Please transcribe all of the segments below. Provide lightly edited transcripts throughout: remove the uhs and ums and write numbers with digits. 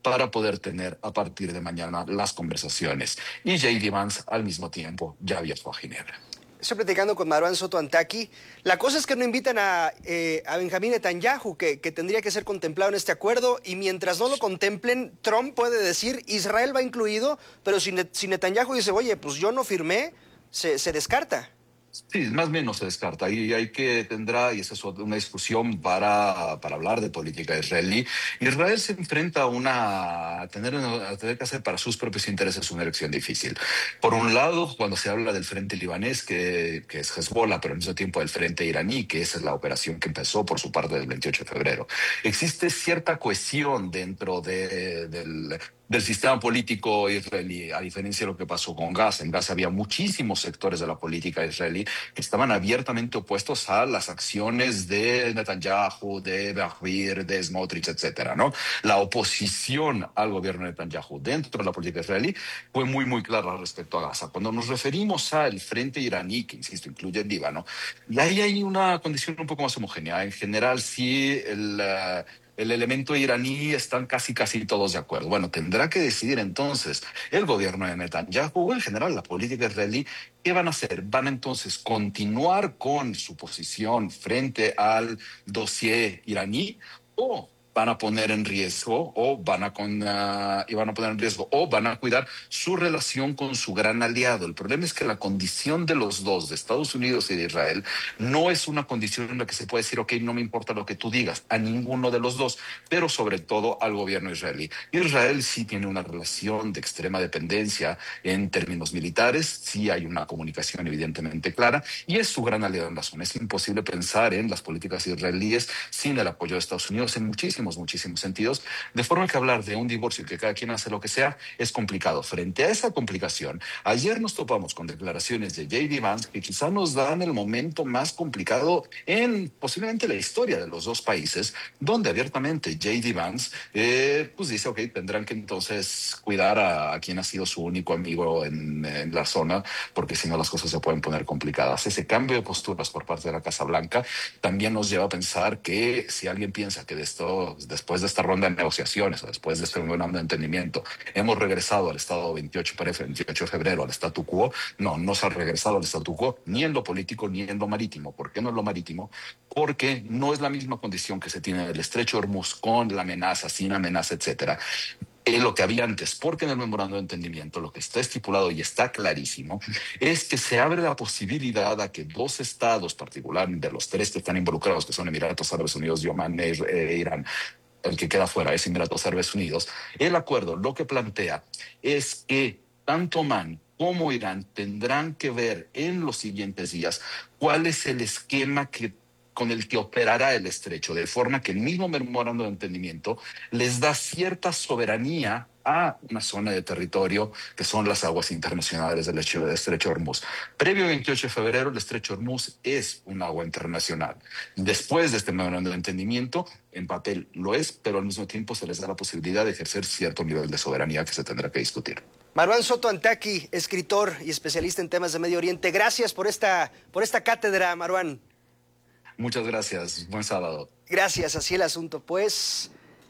para poder tener a partir de mañana las conversaciones. Y J.D. Vance al mismo tiempo ya viajó a Ginebra. Estoy platicando con Marwan Soto Antaki. La cosa es que no invitan a Benjamín Netanyahu, que tendría que ser contemplado en este acuerdo, y mientras no lo contemplen, Trump puede decir, Israel va incluido, pero si Netanyahu dice, oye, pues yo no firmé, se descarta. Sí, más o menos se descarta. Y y esa es una discusión para hablar de política israelí. Israel se enfrenta a tener que hacer para sus propios intereses una elección difícil. Por un lado, cuando se habla del frente libanés, que es Hezbollah, pero al mismo tiempo del frente iraní, que esa es la operación que empezó por su parte del 28 de febrero. Existe cierta cohesión dentro del sistema político israelí, a diferencia de lo que pasó con Gaza. En Gaza había muchísimos sectores de la política israelí que estaban abiertamente opuestos a las acciones de Netanyahu, de Ben-Gvir, de Smotrich, etcétera, ¿no? La oposición al gobierno de Netanyahu dentro de la política israelí fue muy, muy clara respecto a Gaza. Cuando nos referimos al frente iraní, que insisto, incluye el Líbano, y ahí hay una condición un poco más homogénea. En general, sí, el elemento iraní están casi todos de acuerdo. Bueno, tendrá que decidir entonces el gobierno de Netanyahu o en general la política israelí qué van a hacer. ¿Van a entonces continuar con su posición frente al dossier iraní o van a poner en riesgo o van a cuidar su relación con su gran aliado? El problema es que la condición de los dos, de Estados Unidos y de Israel, no es una condición en la que se puede decir, ok, no me importa lo que tú digas, a ninguno de los dos, pero sobre todo al gobierno israelí. Israel sí tiene una relación de extrema dependencia en términos militares, sí hay una comunicación evidentemente clara y es su gran aliado en la zona. Es imposible pensar en las políticas israelíes sin el apoyo de Estados Unidos en muchísimos sentidos, de forma que hablar de un divorcio y que cada quien hace lo que sea es complicado. Frente a esa complicación, ayer nos topamos con declaraciones de J.D. Vance que quizá nos dan el momento más complicado en posiblemente la historia de los dos países, donde abiertamente J.D. Vance pues dice, ok, tendrán que entonces cuidar a quien ha sido su único amigo en la zona, porque si no las cosas se pueden poner complicadas. Ese cambio de posturas por parte de la Casa Blanca también nos lleva a pensar que si alguien piensa que después de esta ronda de negociaciones o después de este memorando de entendimiento hemos regresado al estado 28 de febrero, al statu quo, no se ha regresado al statu quo ni en lo político ni en lo marítimo. ¿Por qué no en lo marítimo? Porque no es la misma condición que se tiene en el estrecho de Hormuz con la amenaza, sin amenaza, etcétera. Lo que había antes, porque en el memorando de entendimiento lo que está estipulado y está clarísimo es que se abre la posibilidad a que dos estados, particularmente de los tres que están involucrados, que son Emiratos Árabes Unidos y Omán e Irán, el que queda fuera es Emiratos Árabes Unidos, el acuerdo lo que plantea es que tanto Omán como Irán tendrán que ver en los siguientes días cuál es el esquema con el que operará el estrecho, de forma que el mismo memorando de entendimiento les da cierta soberanía a una zona de territorio que son las aguas internacionales del estrecho de Hormuz. Previo al 28 de febrero, el estrecho de Hormuz es un agua internacional. Después de este memorando de entendimiento, en papel lo es, pero al mismo tiempo se les da la posibilidad de ejercer cierto nivel de soberanía que se tendrá que discutir. Marwan Soto Antaki, escritor y especialista en temas de Medio Oriente. Gracias por esta cátedra, Marwan. Muchas gracias. Buen sábado. Gracias, así el asunto. Pues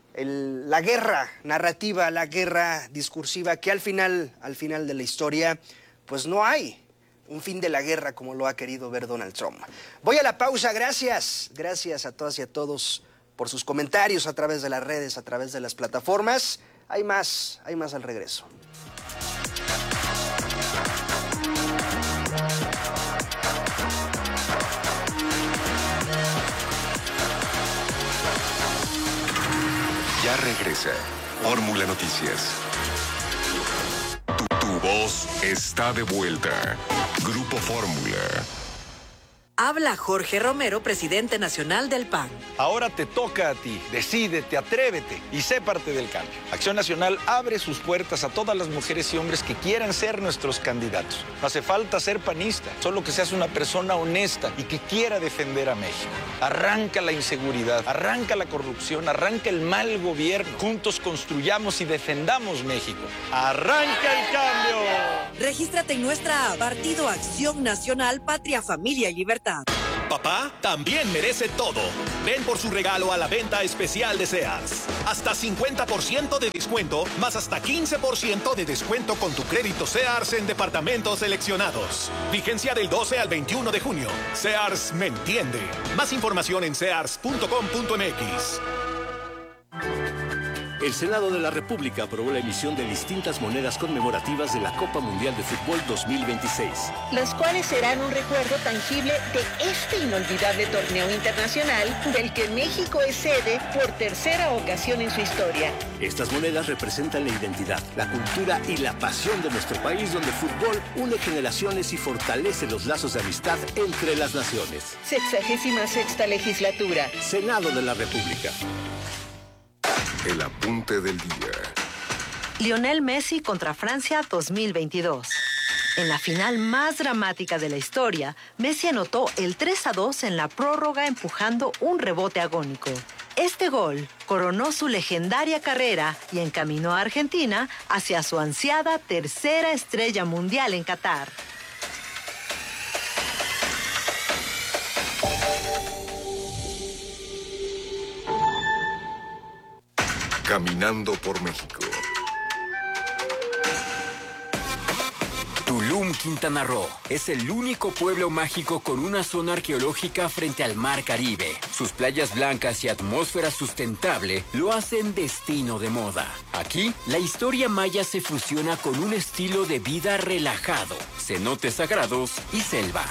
la guerra narrativa, la guerra discursiva, que al final de la historia, pues no hay un fin de la guerra como lo ha querido ver Donald Trump. Voy a la pausa. Gracias a todas y a todos por sus comentarios a través de las redes, a través de las plataformas. Hay más al regreso. Ya regresa Fórmula Noticias. Tu voz está de vuelta. Grupo Fórmula. Habla Jorge Romero, presidente nacional del PAN. Ahora te toca a ti. Decídete, atrévete y sé parte del cambio. Acción Nacional abre sus puertas a todas las mujeres y hombres que quieran ser nuestros candidatos. No hace falta ser panista, solo que seas una persona honesta y que quiera defender a México. Arranca la inseguridad, arranca la corrupción, arranca el mal gobierno. Juntos construyamos y defendamos México. ¡Arranca el cambio! Regístrate en nuestra app, Partido Acción Nacional, Patria, Familia y Libertad. papá también merece todo. Ven por su regalo a la venta especial de Sears. Hasta 50% de descuento, más hasta 15% de descuento con tu crédito Sears en departamentos seleccionados. Vigencia del 12 al 21 de junio. Sears me entiende. Más información en sears.com.mx. El Senado de la República aprobó la emisión de distintas monedas conmemorativas de la Copa Mundial de Fútbol 2026. Las cuales serán un recuerdo tangible de este inolvidable torneo internacional del que México es sede por tercera ocasión en su historia. Estas monedas representan la identidad, la cultura y la pasión de nuestro país, donde el fútbol une generaciones y fortalece los lazos de amistad entre las naciones. 66ª legislatura. Senado de la República. El apunte del día. Lionel Messi contra Francia 2022. En la final más dramática de la historia, Messi anotó el 3-2 en la prórroga empujando un rebote agónico. Este gol coronó su legendaria carrera y encaminó a Argentina hacia su ansiada tercera estrella mundial en Qatar. Caminando por México. Tulum, Quintana Roo, es el único pueblo mágico con una zona arqueológica frente al Mar Caribe. Sus playas blancas y atmósfera sustentable lo hacen destino de moda. Aquí, la historia maya se fusiona con un estilo de vida relajado, cenotes sagrados y selva.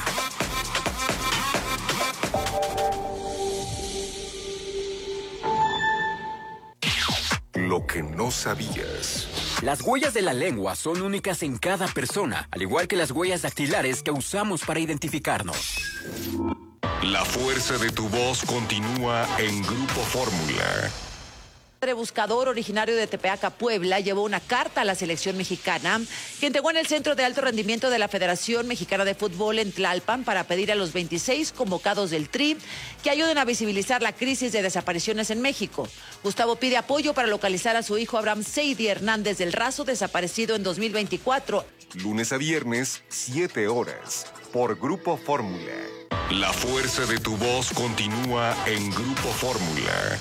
Lo que no sabías. Las huellas de la lengua son únicas en cada persona, al igual que las huellas dactilares que usamos para identificarnos. La fuerza de tu voz continúa en Grupo Fórmula. Buscador originario de Tepeaca, Puebla, llevó una carta a la selección mexicana que entregó en el Centro de Alto Rendimiento de la Federación Mexicana de Fútbol en Tlalpan para pedir a los 26 convocados del Tri que ayuden a visibilizar la crisis de desapariciones en México. Gustavo pide apoyo para localizar a su hijo Abraham Seidi Hernández del Razo, desaparecido en 2024. Lunes a viernes, 7 horas, por Grupo Fórmula. La fuerza de tu voz continúa en Grupo Fórmula.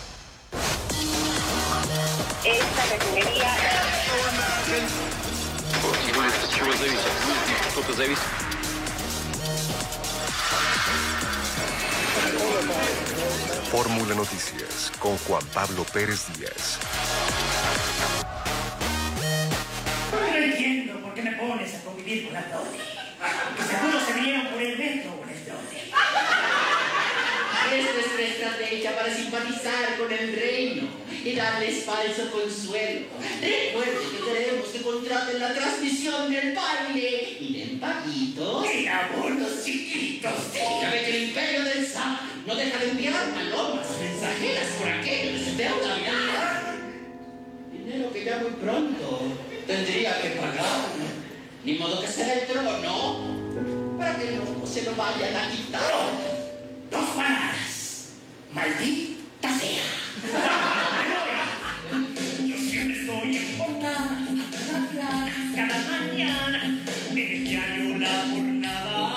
Esta refinería... Fórmula Noticias con Juan Pablo Pérez Díaz. No entiendo por qué me pones a convivir con Aplaude. Que seguro se vinieron por el metro con el Aplaude. Es nuestra estrategia para simpatizar con el reino y darles falso consuelo. Recuerden que queremos que contraten la transmisión del baile y den paguitos. ¡Y abonos chiquitos! Ya ve que el imperio del SAP no deja de enviar palomas mensajeras por aquello de su deuda vial. Dinero que ya muy pronto tendría que pagar. Ni modo que sea el trono para que no se lo vayan a quitar. ¡Dos palabras! ¡Maldita sea! Yo siempre estoy enfocada. Cada mañana en el diario La Jornada.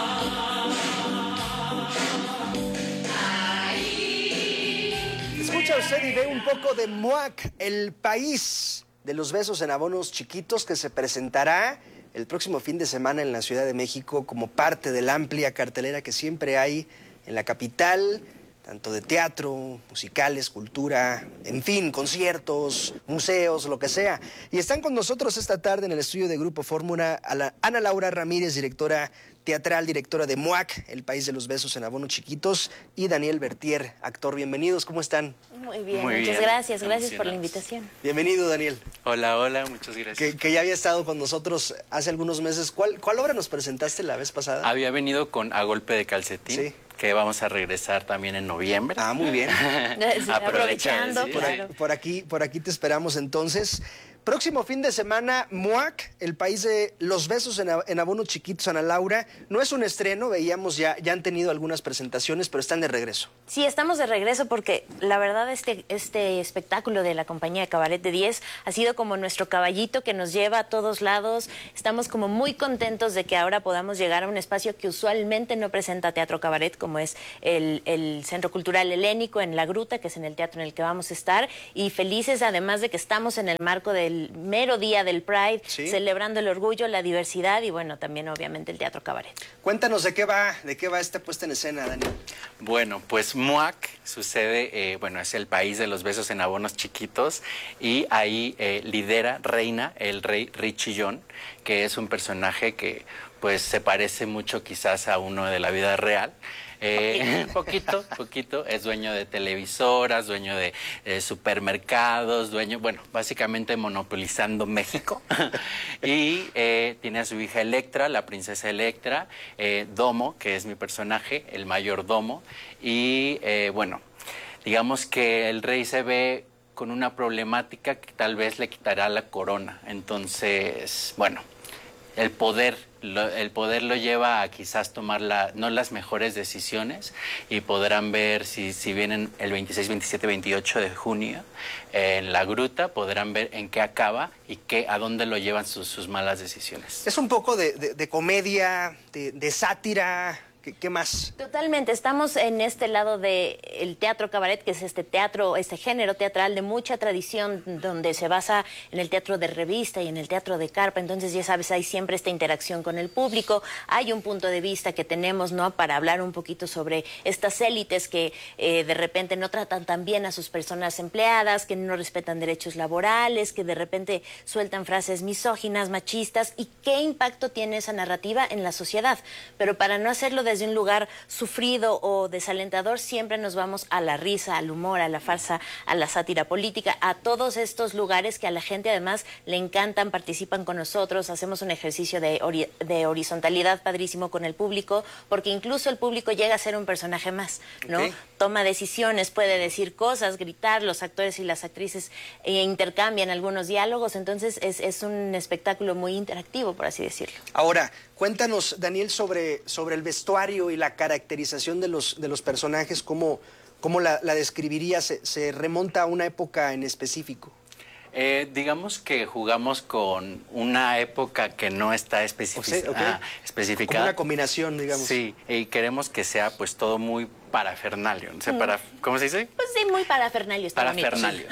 Escucha usted y ve un poco de MUAC, el país de los besos en abonos chiquitos, que se presentará el próximo fin de semana en la Ciudad de México como parte de la amplia cartelera que siempre hay en la capital, tanto de teatro, musicales, cultura, en fin, conciertos, museos, lo que sea. Y están con nosotros esta tarde en el estudio de Grupo Fórmula Ana Laura Ramírez, directora teatral, directora de MUAC, el país de los besos en abonos chiquitos, y Daniel Bertier, actor. Bienvenidos, ¿cómo están? Muy bien, muchas gracias por la invitación. Bienvenido, Daniel. Hola, muchas gracias. Que ya había estado con nosotros hace algunos meses. ¿Cuál obra nos presentaste la vez pasada? Había venido con A Golpe de Calcetín, sí, que vamos a regresar también en noviembre. Ah, muy bien. Aprovechando, sí. claro. Por aquí te esperamos entonces. Próximo fin de semana, MUAC, el país de los besos en abonos chiquitos, Ana Laura. No es un estreno, veíamos ya han tenido algunas presentaciones, pero están de regreso. Sí, estamos de regreso porque la verdad este espectáculo de la compañía Cabaret de 10 ha sido como nuestro caballito que nos lleva a todos lados. Estamos como muy contentos de que ahora podamos llegar a un espacio que usualmente no presenta teatro cabaret, como como es el Centro Cultural Helénico en La Gruta, que es en el teatro en el que vamos a estar, y felices además de que estamos en el marco del mero día del Pride, celebrando el orgullo, la diversidad y bueno, también obviamente el Teatro Cabaret. Cuéntanos de qué va esta puesta en escena, Daniel. Bueno, pues MUAC sucede, es el país de los besos en abonos chiquitos y ahí reina el rey Richillón, que es un personaje que pues se parece mucho quizás a uno de la vida real. Poquito, es dueño de televisoras, dueño de supermercados, básicamente monopolizando México. Y tiene a su hija Electra, la princesa Electra, Domo, que es mi personaje, el mayordomo, y digamos que el rey se ve con una problemática que tal vez le quitará la corona. Entonces, el poder lo lleva a quizás tomar no las mejores decisiones y podrán ver si vienen el 26, 27, 28 de junio en La Gruta, podrán ver en qué acaba y a dónde lo llevan sus malas decisiones. Es un poco de comedia, de sátira. ¿Qué más? Totalmente, estamos en este lado del teatro cabaret, que es este género teatral de mucha tradición, donde se basa en el teatro de revista y en el teatro de carpa. Entonces, ya sabes, hay siempre esta interacción con el público, hay un punto de vista que tenemos, ¿no?, para hablar un poquito sobre estas élites que de repente no tratan tan bien a sus personas empleadas, que no respetan derechos laborales, que de repente sueltan frases misóginas, machistas, y qué impacto tiene esa narrativa en la sociedad. Pero para no hacerlo desde un lugar sufrido o desalentador, siempre nos vamos a la risa, al humor, a la farsa, a la sátira política, a todos estos lugares que a la gente además le encantan, participan con nosotros, hacemos un ejercicio de horizontalidad padrísimo con el público, porque incluso el público llega a ser un personaje más, ¿no? Okay. Toma decisiones, puede decir cosas, gritar, los actores y las actrices intercambian algunos diálogos, entonces es un espectáculo muy interactivo, por así decirlo. Ahora, cuéntanos, Daniel, sobre el vestuario y la caracterización de los personajes, ¿cómo la describirías? ¿Se remonta a una época en específico? Digamos que jugamos con una época que no está especificada. Como una combinación, digamos. Sí, y queremos que sea pues todo muy parafernalia. O sea, ¿cómo se dice? Pues sí, muy parafernalia. Está parafernalia.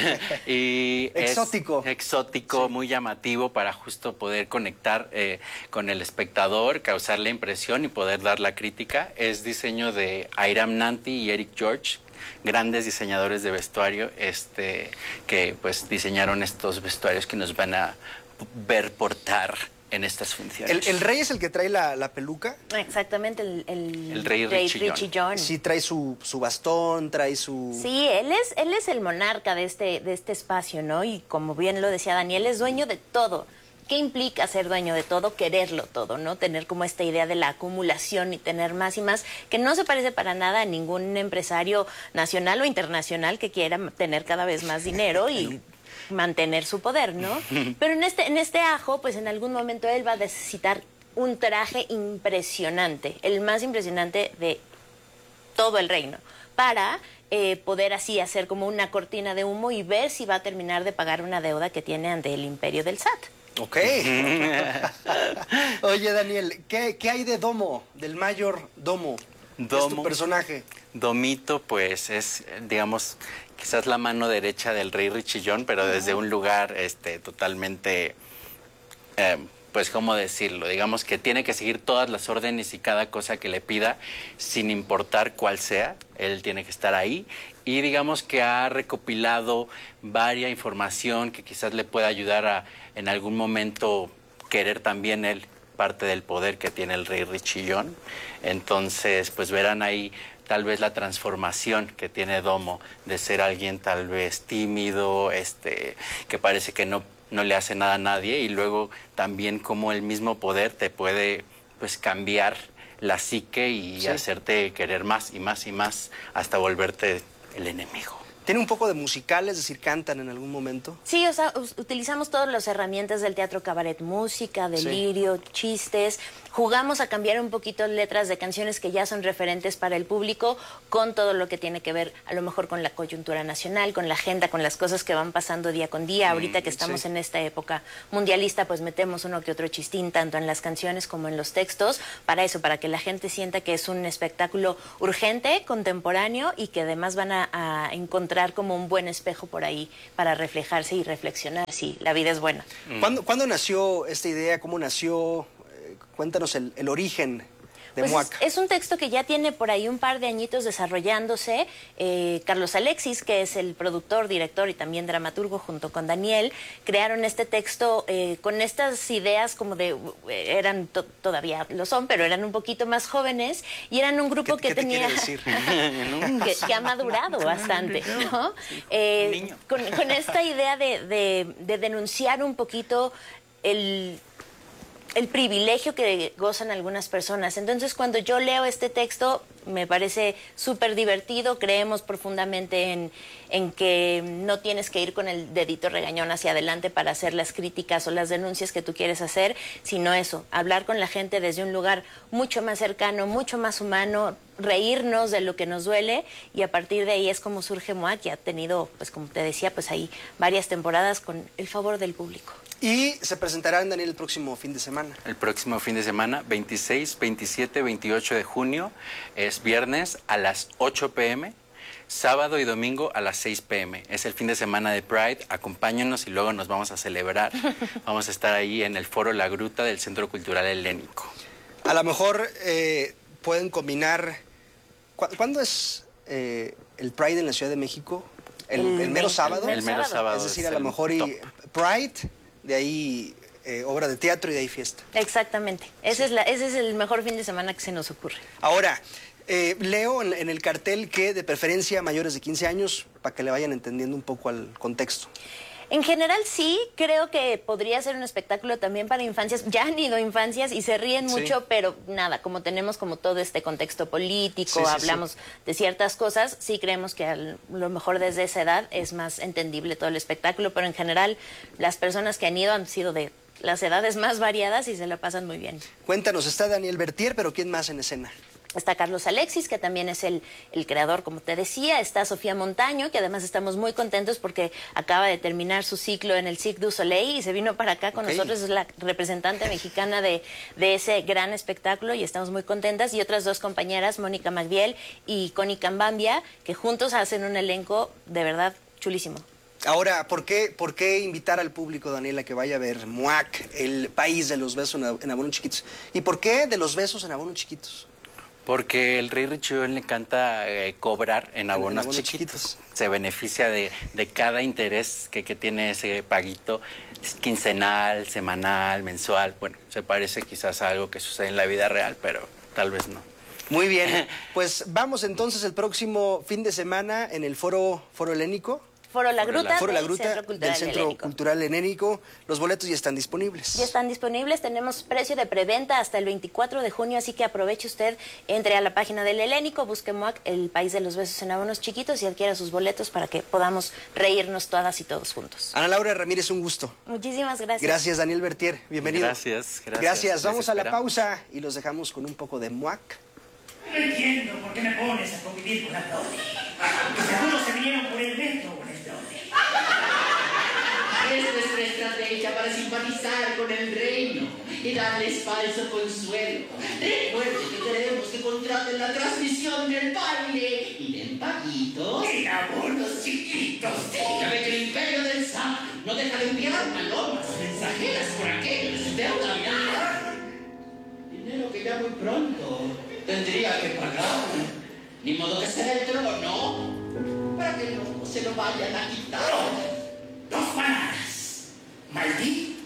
Y exótico. Exótico, sí. Muy llamativo para justo poder conectar con el espectador, causarle impresión y poder dar la crítica. Es diseño de Airam Nanti y Eric George, grandes diseñadores de vestuario que pues diseñaron estos vestuarios que nos van a ver portar en estas funciones. ¿El rey es el que trae la peluca? Exactamente, el rey Richillón. Sí, trae su bastón, trae su... Sí, él es el monarca de este espacio, ¿no? Y como bien lo decía Daniel, es dueño de todo. ¿Qué implica ser dueño de todo? Quererlo todo, ¿no? Tener como esta idea de la acumulación y tener más y más, que no se parece para nada a ningún empresario nacional o internacional que quiera tener cada vez más dinero y mantener su poder, ¿no? Pero en este ajo, pues en algún momento él va a necesitar un traje impresionante, el más impresionante de todo el reino, para poder así hacer como una cortina de humo y ver si va a terminar de pagar una deuda que tiene ante el imperio del SAT. Ok. Oye, Daniel, ¿qué hay de Domo, del mayordomo? Domo, ¿es tu personaje? Domito, pues, es, digamos, quizás la mano derecha del rey Richillón, pero desde un lugar totalmente, pues, ¿cómo decirlo? Digamos que tiene que seguir todas las órdenes y cada cosa que le pida, sin importar cuál sea. Él tiene que estar ahí. Y digamos que ha recopilado varia información que quizás le pueda ayudar a, en algún momento, querer también él parte del poder que tiene el rey Richillón. Entonces, pues verán ahí tal vez la transformación que tiene Domo de ser alguien tal vez tímido, que parece que no le hace nada a nadie, y luego también cómo el mismo poder te puede pues cambiar la psique y hacerte querer más y más y más hasta volverte el enemigo. ¿Tiene un poco de musical, es decir, cantan en algún momento? Sí, o sea, utilizamos todas las herramientas del teatro cabaret, música, delirio, chistes. Jugamos a cambiar un poquito letras de canciones que ya son referentes para el público con todo lo que tiene que ver a lo mejor con la coyuntura nacional, con la agenda, con las cosas que van pasando día con día. Ahorita que estamos en esta época mundialista, pues metemos uno que otro chistín, tanto en las canciones como en los textos, para eso, para que la gente sienta que es un espectáculo urgente, contemporáneo y que además van a encontrar como un buen espejo por ahí para reflejarse y reflexionar si la vida es buena. ¿Cuándo nació esta idea? ¿Cómo nació? Cuéntanos el origen de Pues MUAC. es un texto que ya tiene por ahí un par de añitos desarrollándose. Carlos Alexis, que es el productor, director y también dramaturgo, junto con Daniel, crearon este texto con estas ideas como de... todavía lo son, pero eran un poquito más jóvenes y eran un grupo que tenía... que ha madurado bastante, ¿no? Con esta idea de denunciar un poquito el privilegio que gozan algunas personas. Entonces, cuando yo leo este texto, me parece súper divertido. Creemos profundamente en que no tienes que ir con el dedito regañón hacia adelante para hacer las críticas o las denuncias que tú quieres hacer, sino eso, hablar con la gente desde un lugar mucho más cercano, mucho más humano, reírnos de lo que nos duele, y a partir de ahí es como surge MUAC, que ha tenido, pues como te decía, pues ahí varias temporadas con el favor del público. Y se presentarán, Daniel, el próximo fin de semana. El próximo fin de semana, 26, 27, 28 de junio, es viernes a las 8 p.m., sábado y domingo a las 6 p.m. Es el fin de semana de Pride, acompáñenos y luego nos vamos a celebrar. Vamos a estar ahí en el Foro La Gruta del Centro Cultural Helénico. A lo mejor pueden combinar... ¿Cuándo es el Pride en la Ciudad de México? ¿El mero sábado? El mero sábado. Es decir, a lo mejor y Pride, de ahí obra de teatro y de ahí fiesta. Exactamente. Ese es el mejor fin de semana que se nos ocurre. Ahora, leo en el cartel que de preferencia mayores de 15 años, para que le vayan entendiendo un poco al contexto. En general sí, creo que podría ser un espectáculo también para infancias. Ya han ido infancias y se ríen mucho, pero nada, como tenemos como todo este contexto político, hablamos de ciertas cosas, sí creemos que a lo mejor desde esa edad es más entendible todo el espectáculo, pero en general las personas que han ido han sido de las edades más variadas y se la pasan muy bien. Cuéntanos, está Daniel Bertier, pero ¿quién más en escena? Está Carlos Alexis, que también es el creador, como te decía. Está Sofía Montaño, que además estamos muy contentos porque acaba de terminar su ciclo en el Cirque du Soleil y se vino para acá con nosotros. Es la representante mexicana de ese gran espectáculo y estamos muy contentas. Y otras dos compañeras, Mónica Magdiel y Connie Cambambia, que juntos hacen un elenco de verdad chulísimo. Ahora, ¿por qué invitar al público, Daniela, que vaya a ver MUAC, el país de los besos en abonos chiquitos? ¿Y por qué de los besos en abonos chiquitos? Porque el Rey Richión le encanta cobrar en abonos chiquitos. Se beneficia de cada interés que tiene ese paguito quincenal, semanal, mensual. Bueno, se parece quizás a algo que sucede en la vida real, pero tal vez no. Muy bien, pues vamos entonces el próximo fin de semana en el Foro Helénico. Foro La Gruta, del Centro Cultural Helénico. Los boletos ya están disponibles. Ya están disponibles, tenemos precio de preventa hasta el 24 de junio, así que aproveche usted, entre a la página del Helénico, busque MUAC, el país de los besos en abonos chiquitos, y adquiera sus boletos para que podamos reírnos todas y todos juntos. Ana Laura Ramírez, un gusto. Muchísimas gracias. Gracias, Daniel Bertier, bienvenido. Gracias. Vamos a la pausa y los dejamos con un poco de MUAC. No entiendo por qué me pones a convivir con Aplaude. Seguro se vinieron por el metro con el Aplaude. Es nuestra estrategia para simpatizar con el reino y darles falso consuelo. Recuerden que queremos que contraten la transmisión del baile y den paguitos y abonos chiquitos. Ya ve que el imperio del SAT no deja de enviar palomas mensajeras por aquello de su deuda vial. Dinero que ya muy pronto tendría que pagar. Ni modo que sea el trono, para que no se lo vayan a quitar. Dos palabras. Maldito